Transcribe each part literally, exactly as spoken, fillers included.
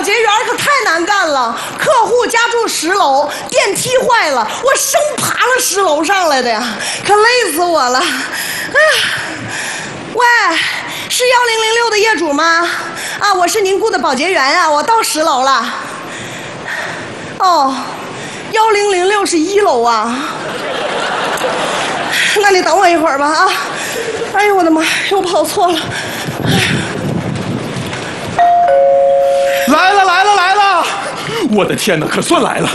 洁员可太难干了，客户家住十楼，电梯坏了，我生爬了十楼上来的呀，可累死我了。哎呀，喂，是幺零零六的业主吗？啊，我是您雇的保洁员啊，我到十楼了。哦，幺零零六是一楼啊。那你等我一会儿吧啊！哎呦我的妈，又跑错了。 来了来了来了！我的天哪，可算来了！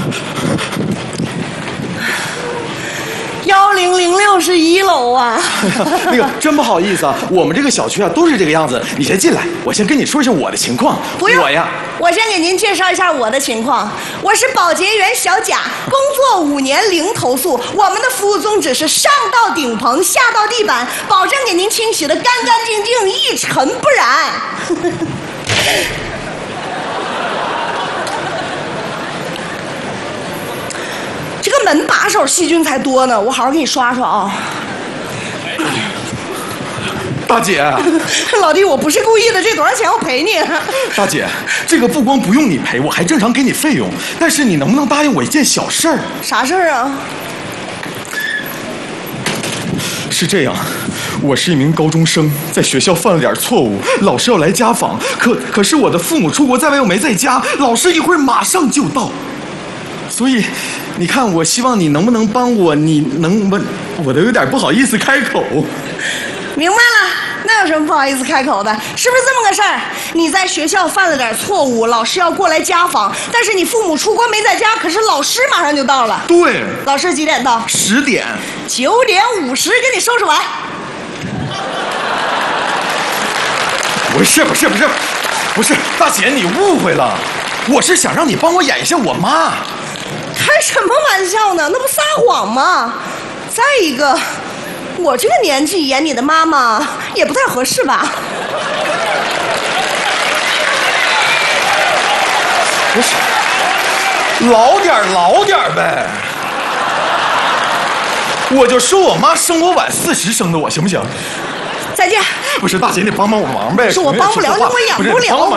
幺零零六是一楼啊。 那个真不好意思啊，我们这个小区啊都是这个样子。你先进来，我先跟你说一下我的情况。 不用， 我呀， 我先给您介绍一下我的情况。我是保洁员小贾，工作五年零投诉。我们的服务宗旨是上到顶棚，下到地板，保证给您清洗的干干净净，一尘不染。这个门把手细菌才多呢，我好好给你刷刷啊。 大姐， 老弟，我不是故意的，这多少钱我赔你。 大姐，这个不光不用你赔，我还正常给你费用。但是你能不能答应我一件小事儿？ 啥事儿啊？ 是这样，我是一名高中生，在学校犯了点错误，老师要来家访，可可是我的父母出国在外又没在家，老师一会儿马上就到。所以，你看，我希望你能不能帮我？你能不？我都有点不好意思开口。 明白了，那有什么不好意思开口的？是不是这么个事儿？你在学校犯了点错误，老师要过来家访，但是你父母出国没在家，可是老师马上就到了。 对， 老师几点到？ 十点。 九点五十，给你收拾完。 不是不是不是，不是，大姐你误会了，我是想让你帮我演一下我妈。 开什么玩笑呢？那不撒谎吗？再一个，我这个年纪演你的妈妈也不太合适吧？ 不是，老点老点呗。我就说我妈生我晚四十生的我，行不行？ 再见。 不是大姐，你帮帮我忙呗。 是我帮不了，因为我演不了。